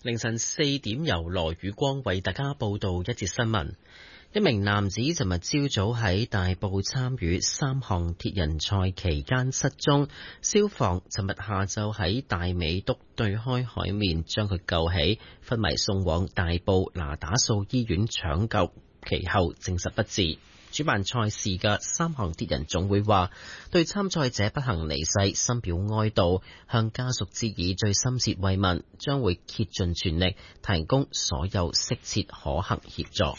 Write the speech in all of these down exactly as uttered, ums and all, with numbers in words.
凌晨四點由羅宇光為大家報道一節新聞。一名男子尋日朝早喺大埔參與三項鐵人賽期間失蹤，消防尋日下晝喺大美督對開海面將佢救起，昏迷送往大埔那打素醫院搶救，其後證實不治。主辦賽事嘅三項鐵人總會話，對參賽者不幸離世深表哀悼，向家屬致以最深切慰問，將會竭盡全力提供所有適切可行協助。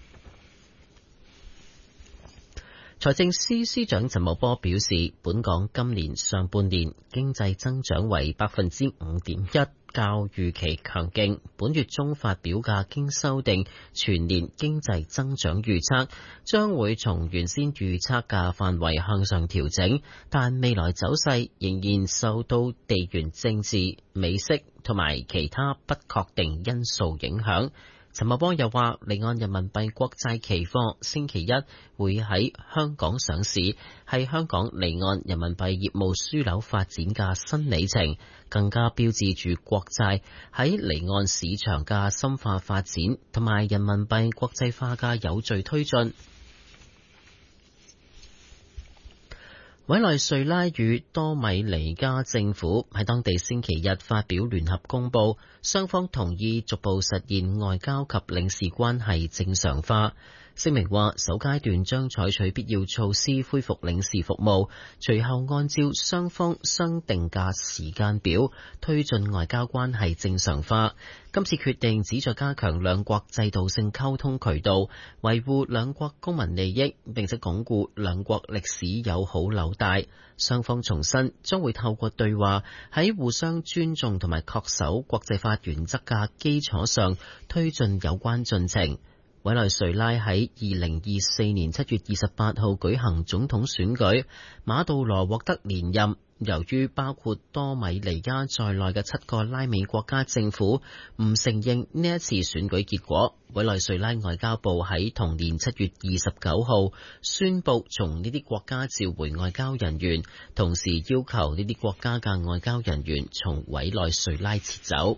財政司司長陳茂波表示，本港今年上半年經濟增長為百分之五點一，較預期強勁。本月中發表嘅經修訂全年經濟增長預測，將會從原先預測嘅範圍向上調整，但未來走勢仍然受到地緣政治、美息同埋其他不確定因素影響。陳茂波又話，離岸人民幣國債期貨星期一會喺香港上市，係香港離岸人民幣業務樞紐發展嘅新里程，更加標誌住國債喺離岸市場嘅深化發展，同埋人民幣國際化嘅有序推進。委內瑞拉與多米尼加政府喺當地星期日發表聯合公報，雙方同意逐步實現外交及領事關係正常化。聲明話，首階段將採取必要措施恢復領事服務，隨後按照雙方商定嘅時間表推進外交關係正常化。今次決定旨在加強兩國制度性溝通渠道，維護兩國公民利益，並且鞏固兩國歷史友好紐帶。雙方重申將會透過對話，喺互相尊重同埋恪守國際法原則嘅基礎上推進有關進程。委內瑞拉喺二零二四年七月二十八號舉行總統選舉，馬杜羅獲得連任。由於包括多米尼加在內嘅七個拉美國家政府唔承認呢一次選舉結果，委內瑞拉外交部喺同年七月二十九號宣布從呢啲國家召回外交人員，同時要求呢啲國家嘅外交人員從委內瑞拉撤走。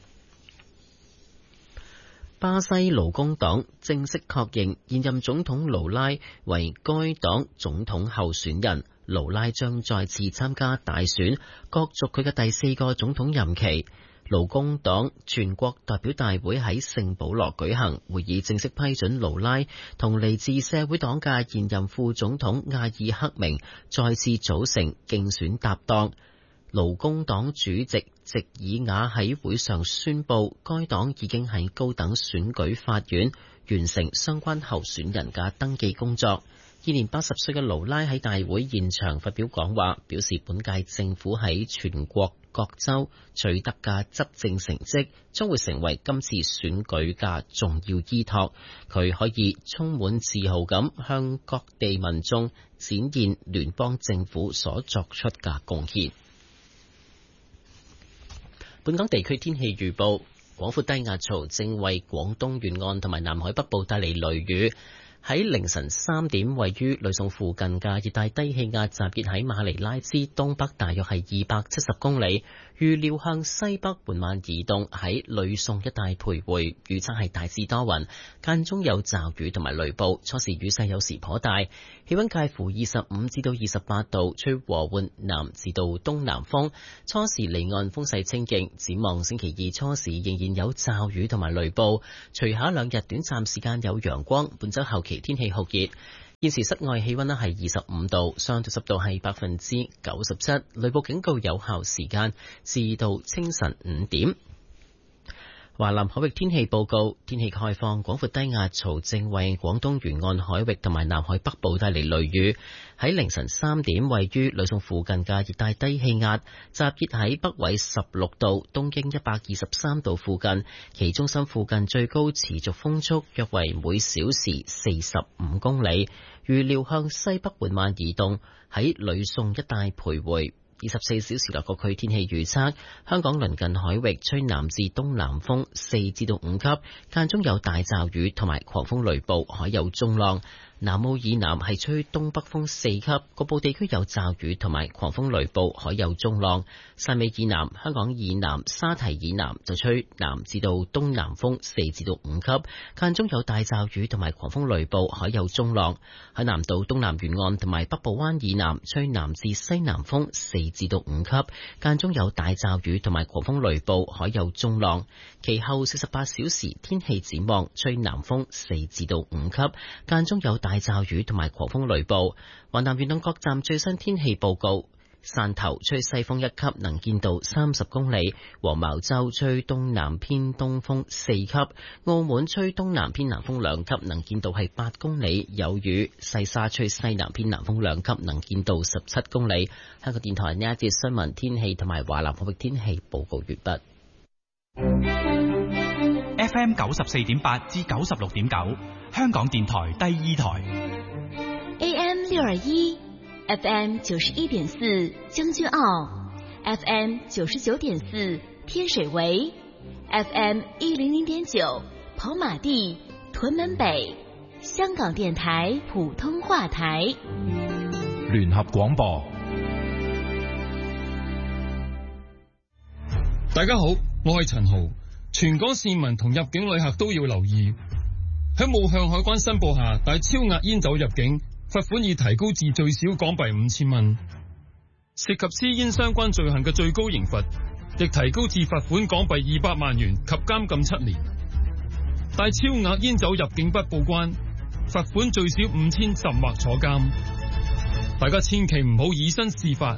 巴西勞工黨正式確認現任總統盧拉為該黨總統候選人，盧拉將再次參加大選，角逐佢嘅第四個總統任期。勞工黨全國代表大會喺聖保羅舉行會議，正式批准盧拉同嚟自社會黨嘅現任副總統阿爾克明再次組成競選搭檔。勞工黨主席席爾瓦喺會上宣布，該黨已經喺高等選舉法院完成相關候選人嘅登記工作。現年八十歲嘅盧拉喺大會現場發表講話，表示本屆政府喺全國各州取得嘅執政成績將會成為今次選舉嘅重要依託。佢可以充滿自豪咁向各地民眾展現聯邦政府所作出嘅貢獻。本港地區天氣預報，廣闊低壓槽正為廣東沿岸同埋南海北部帶嚟雷雨。喺凌晨三點，位於呂宋附近嘅熱帶低氣壓集結喺馬尼拉之東北，大約係二百七十公里，預料向西北緩慢移動，喺呂宋一帶徘徊。預測係大致多雲，間中有驟雨同埋雷暴，初時雨勢有時頗大。氣溫介乎二十五至到二十八度，吹和緩南至到東南風，初時離岸風勢清勁。展望星期二初時仍然有驟雨同埋雷暴，隨後兩日短暫時間有陽光。本周後期天氣酷熱，現時室外氣溫咧係二十五度，相對濕度係百分之九十七，雷暴警告有效時間至到清晨五點。華南海域天氣報告，天氣概況，廣闊低壓槽正為廣東沿岸海域同埋南海北部帶嚟雷雨。喺凌晨三點，位於呂宋附近嘅熱帶低氣壓集結喺北緯十六度、東經一百二十三度附近，其中心附近最高持續風速約為每小時四十五公里，預料向西北緩慢移動，喺呂宋一帶徘徊。二十四小時內各區天氣預測，香港鄰近海域吹南至東南風四至到五級，間中有大驟雨同埋狂風雷暴，海有中浪。 南澳以南係吹東北風四級，局部地區有驟雨同埋狂風雷暴，海有中浪。汕尾以南、香港以南、沙堤以南就吹南至到東南風四至到五級，間中有大驟雨同埋狂風雷暴，海有中浪。海南島東南沿岸同埋北部灣以南吹南至西南風四至到五級，間中有大驟雨同埋狂風雷暴，海有中浪。其後四十八小時天氣展望，吹南風四至到五級，間中有大驟雨同埋狂風雷暴。華南沿岸各站最新天氣報告：汕頭吹西風一級，能見度三十公里；黃茅洲吹東南偏東風四級；澳門吹東南偏南風兩級，能見度係八公里，有雨；西沙吹西南偏南風兩級，能見度十七公里。香港電台呢一節新聞天氣同埋華南海域天氣報告完畢。 F M 九十四點八至九十六點九，香港電台第二台。 A M 六二一。F M 九十一點四將軍澳 ，F M 九十九點四天水圍 ，F M 一零零點九跑馬地屯門北，香港電台普通話台。 聯合廣播。 大家好，我係陳豪。全港市民同入境旅客都要留意，喺冇向海關申報下帶超額煙酒入境，罰款已提高至最少港幣五千蚊，涉及私煙相關罪行嘅最高刑罰亦提高至罰款港幣二百萬元及監禁七年。帶超額煙酒入境不報關，罰款最少五千甚或坐監。大家千祈唔好以身試法。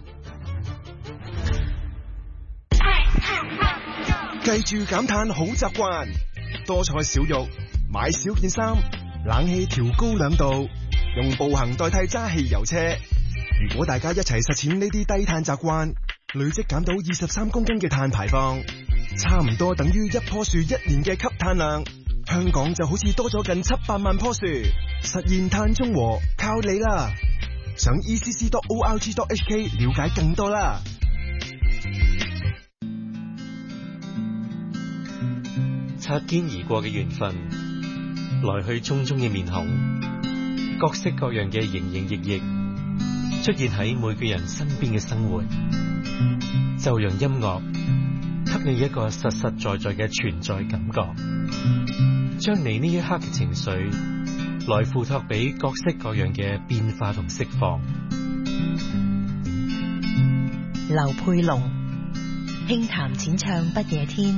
記住減碳好習慣，多菜少肉，買少件衫，冷氣調高兩度。用步行代替揸汽油車，如果大家一齊實踐呢啲低碳習慣，累積減到二十三公斤嘅碳排放，差唔多等於一棵樹一年嘅吸碳量。香港就好似多咗近七百萬棵樹，實現碳中和靠你啦！上 e c c dot org dot h k 了解更多啦。 擦肩而過嘅緣分，來去匆匆嘅面孔，各式各樣嘅營營役役，出現喺每個人身邊嘅生活，就讓音樂給你一個實實在在嘅存在感覺，將你呢一刻嘅情緒來付託俾各式各樣嘅變化同釋放。 劉佩龍輕談淺唱不夜天。